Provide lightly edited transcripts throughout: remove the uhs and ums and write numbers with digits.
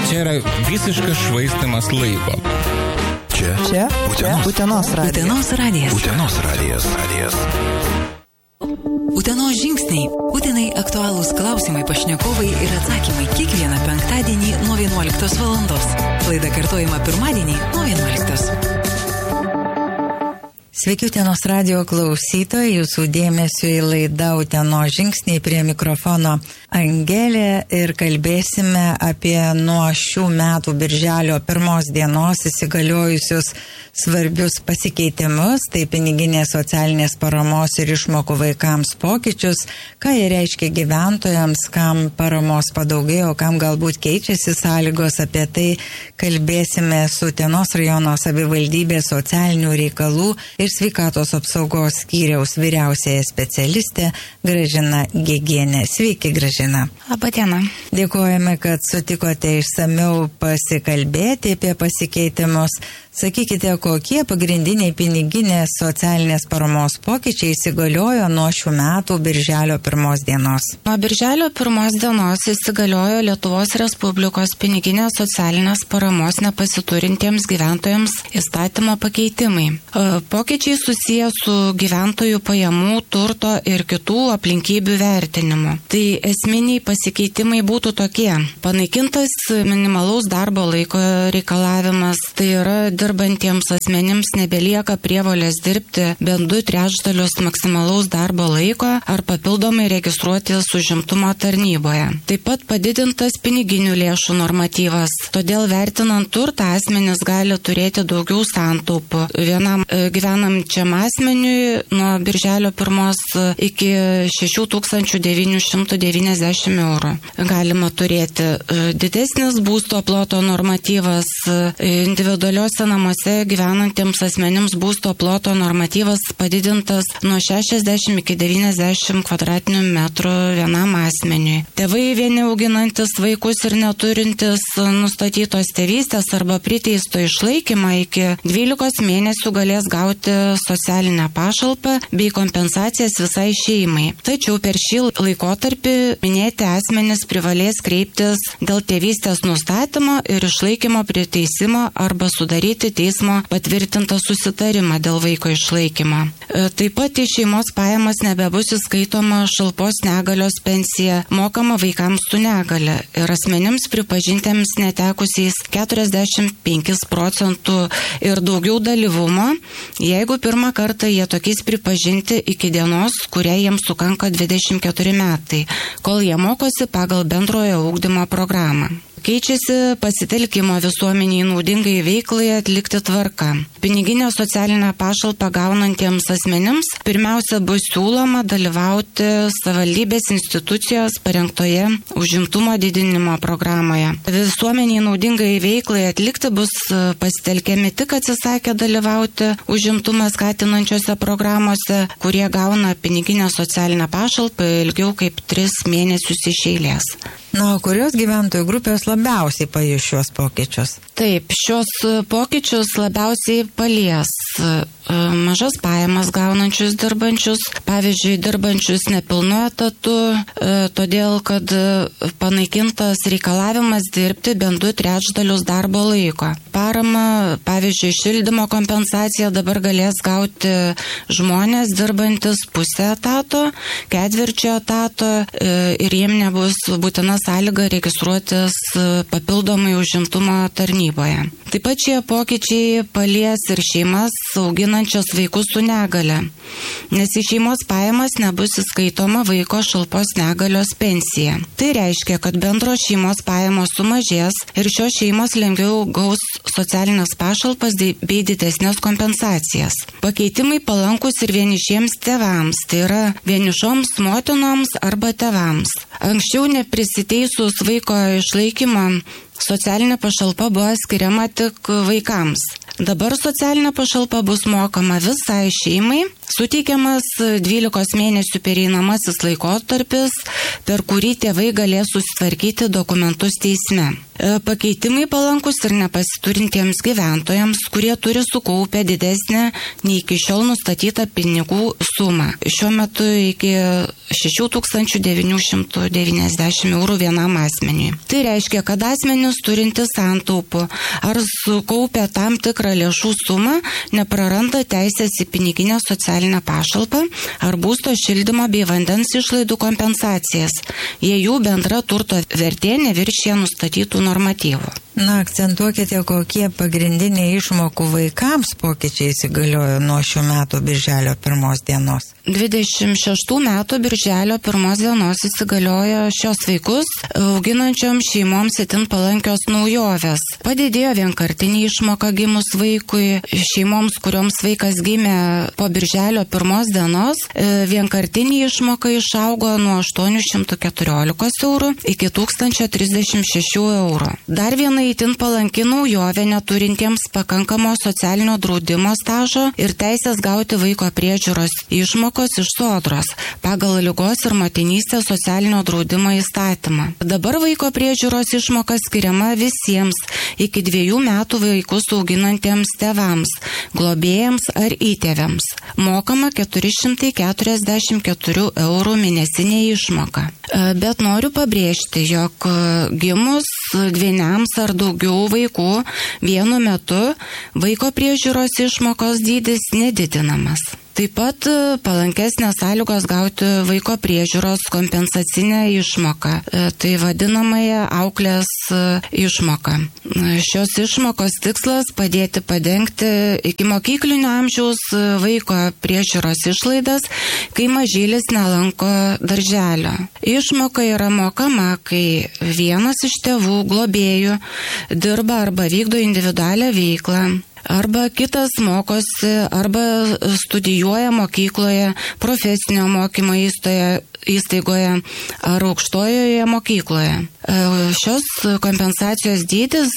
Čia yra visiškas švaistimas laiko. Čia Utenos radijas. Utenos radijas. Utenos žingsniai. Utenai aktualūs klausimai, pašnekovai ir atsakymai kiekvieną penktadienį nuo 11 valandos. Laida kartojama pirmadienį nuo 11. Sveiki, Utenos radio klausytojai, jūsų dėmesio į laidą Utenos žingsniai, prie mikrofono Angelė, ir kalbėsime apie nuo šių metų birželio 1 dienos įsigaliojusius svarbius pasikeitimus, tai piniginės socialinės paramos ir išmokų vaikams pokyčius, ką jie reiškia gyventojams, kam paramos padaugėjo, kam galbūt keičiasi sąlygos. Apie tai kalbėsime su Utenos rajono savivaldybės socialinių reikalų ir sveikatos apsaugos skyriaus vyriausiaja specialistė Gražina Gegienė. Sveiki, Gražina. Labą dieną. Dėkojame, kad sutikote išsamiau pasikalbėti apie pasikeitimus. Sakykite, kokie pagrindiniai piniginės socialinės paramos pokyčiai įsigaliojo nuo šių metų birželio 1 dienos? Nuo birželio 1 dienos įsigaliojo Lietuvos Respublikos piniginės socialinės paramos nepasiturintiems gyventojams įstatymo pakeitimai. Pokyčiai susiję su gyventojų pajamų, turto ir kitų aplinkybių vertinimu. Tai esminiai pasikeitimai būtų tokie: panaikintas minimalaus darbo laiko reikalavimas, tai yra dirbantiems asmenims nebelieka prievolės dirbti bent 2/3 maksimalaus darbo laiko ar papildomai registruotis užimtumo tarnyboje. Taip pat padidintas piniginių lėšų normatyvas, todėl vertinant turtą asmenys gali turėti daugiau santaupų. Vienam gyvenamčiam asmeniui nuo birželio 1 iki 6,990 eurų galima turėti. Didesnis būsto ploto normatyvas, individualiuose namuose gyvenantiems asmenims būsto ploto normatyvas padidintas nuo 60 iki 90 kvadratinių metrų vienam asmeniui. Tėvai vieni auginantis vaikus ir neturintis nustatytos tėvystės arba priteisto išlaikymą iki 12 mėnesių galės gauti socialinę pašalpą bei kompensacijas visai šeimai. Tačiau per šį laikotarpį minėti asmenys privalės kreiptis dėl tėvystės nustatymo ir išlaikymo priteisimo arba sudaryti teismo patvirtintą susitarimą dėl vaiko išlaikymo. Taip pat į šeimos pajamas nebebus įskaitoma šalpos negalios pensija mokama vaikams su negale ir asmenims pripažintiems netekusiais 45% ir daugiau dalyvumo, jeigu pirmą kartą jie tokiais pripažinti iki dienos, kuriai jiems sukanka 24 metai, kol jie mokosi pagal bendrojo ugdymo programą. Keičiasi pasitelkimo visuomeniai naudingai veiklai atlikti tvarka. Piniginę socialinę pašalpą gaunantiems asmenims pirmiausia bus siūloma dalyvauti savivaldybės institucijos parengtoje užimtumo didinimo programoje. Visuomeniai naudingai veiklai atlikti bus pasitelkiami tik atsisakę dalyvauti užimtumą skatinančiose programuose, kurie gauna piniginę socialinę pašalpą ilgiau kaip 3 mėnesius iš eilės. Na, o kurios gyventojų grupės labiausiai pajus šios pokyčius? Taip, šios pokyčius labiausiai palies mažas pajamas gaunančius dirbančius, pavyzdžiui, dirbančius nepilnu etatu, todėl, kad panaikintas reikalavimas dirbti bent 2/3 darbo laiko. Parama, pavyzdžiui, šildymo kompensaciją dabar galės gauti žmonės dirbantis pusę etato, 1/4 etato ir jiem nebus būtina sąlyga registruotis papildomai užimtumo tarnyboje. Taip pat šie pokyčiai palies ir šeimas auginančios vaikus su negale, nes į šeimos pajamas nebus įskaitoma vaiko šalpos negalios pensija. Tai reiškia, kad bendros šeimos pajamos sumažės ir šios šeimos lengviau gaus socialinės pašalpas bei didesnės kompensacijas. Pakeitimai palankus ir vienišiems tėvams, tai yra vienišoms motinoms arba tėvams. Anksčiau neprisiteisus vaiko išlaikymą socialinė pašalpa buvo skiriama tik vaikams. Dabar socialinė pašalpa bus mokama visai šeimai, suteikiamas 12 mėnesių pereinamasis laikotarpis, per kurį tėvai galės susitvarkyti dokumentus teisme. Pakeitimai palankus ir nepasiturintiems gyventojams, kurie turi sukaupę didesnę nei iki šiol nustatytą pinigų sumą. Šiuo metu iki 6990 eurų vienam asmeniui. Tai reiškia, kad asmenys turintis santaupų ar sukaupę tam tikrą lėšų sumą nepraranda teisės į piniginę socialinę pašalpą ar būsto šildymo bei vandens išlaidų kompensacijas, jei jų bendra turto vertė neviršija nustatytų normatyvų. Na, akcentuokite, kokie pagrindiniai išmokų vaikams pokyčiai įsigaliojo nuo šių metų birželio 1 dienos. 26 metų birželio 1 dienos įsigaliojo šios vaikus auginančioms šeimoms itin palankios naujovės. Padidėjo vienkartinė išmoka gimus vaikui. Šeimoms, kurioms vaikas gimė po birželio 1 dienos, vienkartinė išmoka išaugo nuo 814 eurų iki 1036 eurų. Dar viena itin palanki naujovė neturintiems pakankamo socialinio draudimo stažo ir teisės gauti vaiko priežiūros išmokos iš Sodros pagal ligos ir motinystės socialinio draudimo įstatymą. Dabar vaiko priežiūros išmoka skiriama visiems iki 2 metų vaikus auginantiems tėvams, globėjams ar įtėviams. Mokama 444 eurų mėnesinė išmoka. Bet noriu pabrėžti, jog gimus dvyniams ar daugiau vaikų vienu metu vaiko priežiūros išmokos dydis nedidinamas. Taip pat palankesnės sąlygos gauti vaiko priežiūros kompensacinę išmoką, tai vadinamąją auklės išmoką. Šios išmokos tikslas padėti padengti iki mokyklinio amžiaus vaiko priežiūros išlaidas, kai mažylis nelanko darželio. Išmoka yra mokama, kai vienas iš tėvų globėjų dirba arba vykdo individualią veiklą, arba kitas mokosi, arba studijuoja mokykloje, profesinio mokymo įstaigoje ar aukštojoje mokykloje. Šios kompensacijos dydis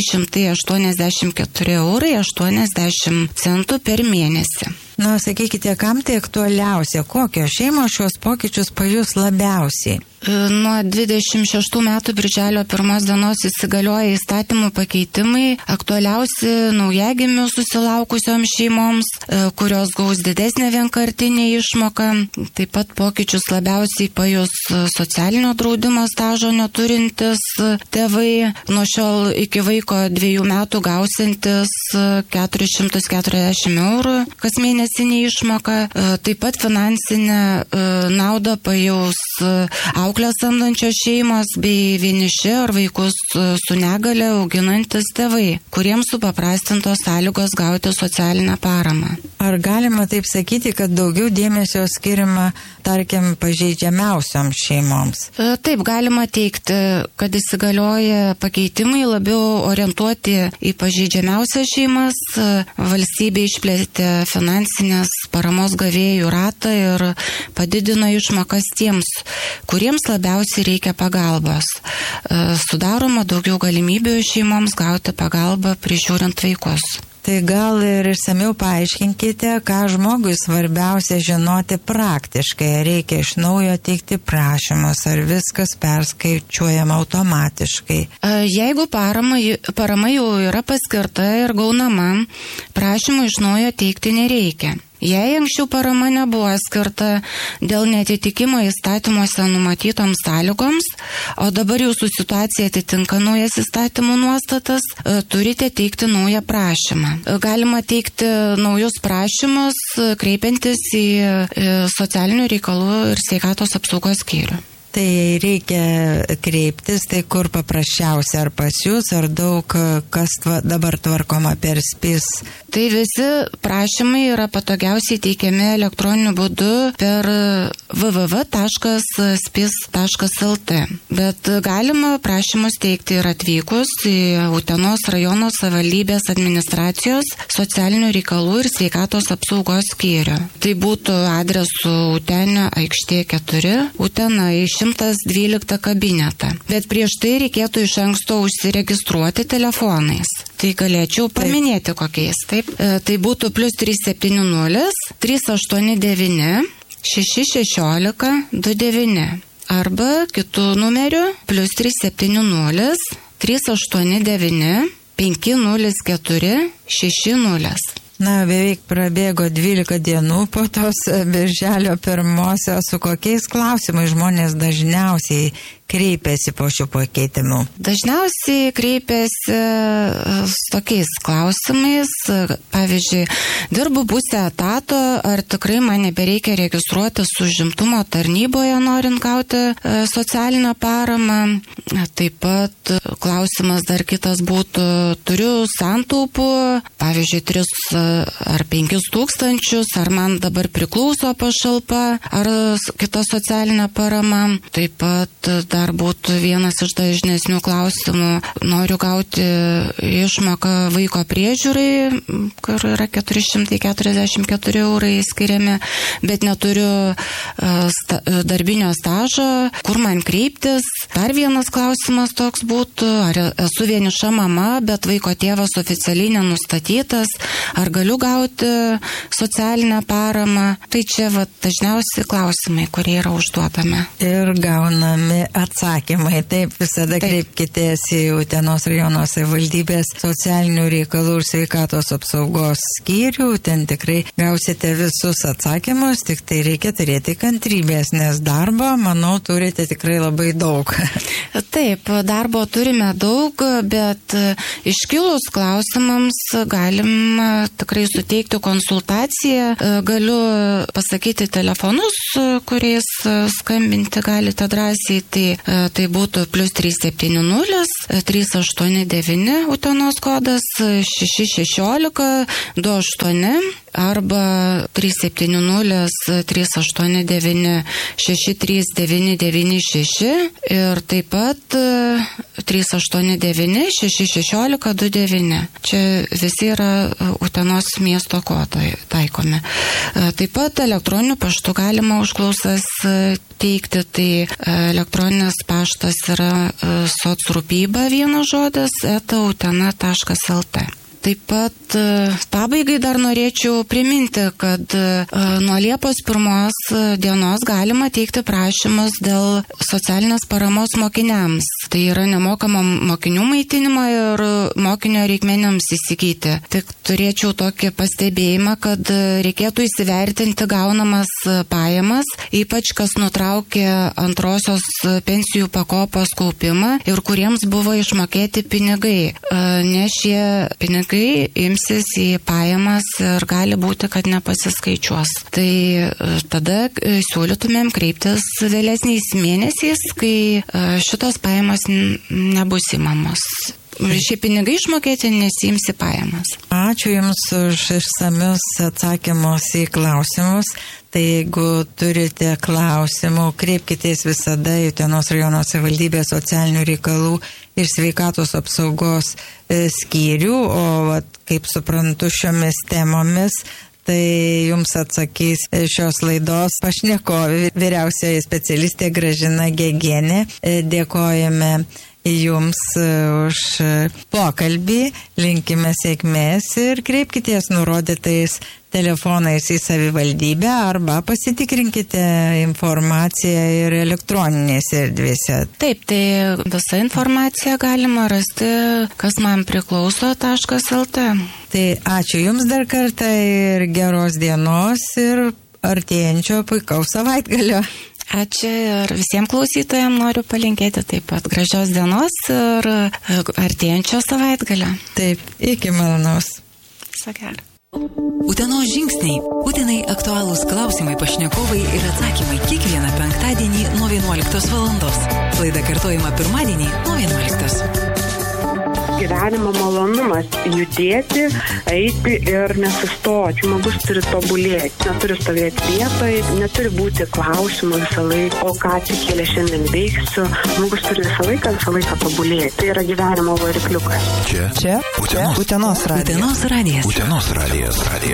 384 eurai 80 centų per mėnesį. Na, sakykite, kam tai aktualiausia, kokios šeimos šios pokyčius pajus labiausiai? Nuo 26 metų birželio 1 dienos įsigalioja įstatymų pakeitimai, aktualiausi naujagimių susilaukusioms šeimoms, kurios gaus didesnę vienkartinę išmoką. Taip pat pokyčius labiausiai pajus socialinio draudimo stažo neturintis tėvai, nuo šiol iki vaiko 2 metų gausintis 440 eurų kas mėnesinė išmoka. Taip pat finansinę naudą pajaus auklės samdančios šeimos bei vieniši ar vaikus su negale auginantis tėvai, kuriems supaprastintos sąlygos gauti socialinę paramą. Ar galima taip sakyti, kad daugiau dėmesio skiriama, tarkim, pažeidžiamiausioms šeimoms? Taip, galima teikti, kad įsigalioja pakeitimai labiau orientuoti į pažeidžiamiausias šeimas. Valstybė išplėtė finansinės paramos gavėjų ratą ir padidino išmokas tiems, kuriems labiausiai reikia pagalbos. Sudaroma daugiau galimybių šeimoms gauti pagalbą prižiūrint vaikus. Tai gal ir išsamiau paaiškinkite, ką žmogui svarbiausia žinoti praktiškai. Reikia iš naujo teikti prašymus, ar viskas perskaičiuojama automatiškai? Jeigu parama jau yra paskirta ir gaunama, prašymų iš naujo teikti nereikia. Jei anksčiau parama nebuvo skirta dėl netitikimo įstatymuose numatytoms sąlygoms, o dabar jūsų situacija atitinka naujas įstatymų nuostatas, turite teikti naują prašymą. Galima teikti naujus prašymus, kreipiantis į socialinių reikalų ir sveikatos apsaugos skyrių. Tai reikia kreiptis, tai kur paprasčiausia, ar pas jūs, ar daug kas dabar tvarkoma per SPIS? Tai visi prašymai yra patogiausiai teikiami elektroniniu būdu per www.spis.lt. Bet galima prašymus teikti ir atvykus į Utenos rajono savivaldybės administracijos socialinių reikalų ir sveikatos apsaugos skyrių. Tai būtų adresu Utenio aikštė 4, Utena į 112 kabinetą. Bet prieš tai reikėtų iš anksto užsiregistruoti telefonais. Tai galėčiau paminėti kokiais. Taip, tai būtų +370 389 616 29 arba kitų numerių +370 389 504 60. Na, beveik prabėgo 12 dienų po tos birželio pirmosios. Su kokiais klausimais žmonės dažniausiai kreipiasi po šių pakeitimų? Dažniausiai kreipiasi su tokiais klausimais. Pavyzdžiui, dirbu pusę etato, ar tikrai man nebereikia registruotis užimtumo tarnyboje, norint gauti socialinę paramą. Taip pat klausimas dar kitas būtų, turiu santaupų, pavyzdžiui, 3 ar 5 tūkstančius, ar man dabar priklauso pašalpa, ar kita socialinė parama. Taip pat dar būtų vienas iš dažnesnių klausimų, noriu gauti išmoką vaiko priežiūrai, kur yra 444 eurai skiriami, bet neturiu darbinio stažo, kur man kreiptis. Dar vienas klausimas toks būtų, ar esu vieniša mama, bet vaiko tėvas oficialiai nenustatytas, ar galiu gauti socialinę paramą. Tai čia dažniausiai klausimai, kurie yra užduodami. Ir gaunami atsakymai. Taip, visada kreipkitės į Utenos rajono savivaldybės socialinių reikalų ir sveikatos apsaugos skyrių. Ten tikrai gausite visus atsakymus, tik tai reikia turėti kantrybės, nes darbo, manau, turite tikrai labai daug. Taip, darbo turime daug, bet iškilus klausimams galim tikrai suteikti konsultaciją. Galiu pasakyti telefonus, kuriais skambinti galite drąsiai. Tai būtų +370 389 Utenos kodas 616 28 arba 370 389 63996 ir taip pat 389 616 29. Čia visi yra Utenos miesto kodai taikomi. Taip pat elektroniniu paštu galima užklausas teikti, tai elektroninis paštas yra socrūpyba vienas žodis @utena.lt. Taip pat pabaigai dar norėčiau priminti, kad nuo Liepos 1 dienos galima teikti prašymus dėl socialinės paramos mokiniams. Tai yra nemokama mokinių maitinimo ir mokinio reikmenims įsigyti. Tik turėčiau tokį pastebėjimą, kad reikėtų įsivertinti gaunamas pajamas, ypač kas nutraukė antrosios pensijų pakopos kaupimą ir kuriems buvo išmokėti pinigai. Nes šie pinigai imsis į pajamas ir gali būti, kad nepasiskaičiuos. Tai tada siūlytumėm kreiptis vėlesniais mėnesiais, kai šitos pajamas nebus įmamos. Šie pinigai išmokėti nesiims į pajamas. Ačiū Jums už išsamius atsakymus į klausimus. Tai jeigu turite klausimų, kreipkitės visada į Utenos rajono savivaldybės socialinių reikalų ir sveikatos apsaugos skyrių, o kaip suprantu šiomis temomis, tai jums atsakys šios laidos pašnekovė, vyriausioji specialistė Gražina Gegienė. Dėkojame Jums už pokalbį, linkime sėkmės ir kreipkitės nurodytais telefonais į savivaldybę arba pasitikrinkite informaciją ir elektroninėse erdvėse. Taip, tai visą informaciją galima rasti kasmanpriklauso.lt. Tai ačiū Jums dar kartą ir geros dienos ir artėjančio puikaus savaitgalio. Ačiū ir visiems klausytojams noriu palinkėti taip pat gražios dienos ir artėjančio savaitgalio. Taip, iki malonaus. Viso gero. Utenos žingsniai. Utenai aktualūs klausimai, pašnekovai ir atsakymai kiekvieną penktadienį nuo 11 valandos. Laida kartojama pirmadienį nuo 11. Gyvenimo malonumas - judėti, eiti ir nesustoti. Žmogus turi tobulėti, neturi stovėti vietoje, neturi būti klausimų visą laiką, o ką tik šiandien veiksiu. Žmogus turi visą laiką tobulėti. Tai yra gyvenimo varikliukas. Čia Utenos radijas. Utenos radijas. Utenos radijas.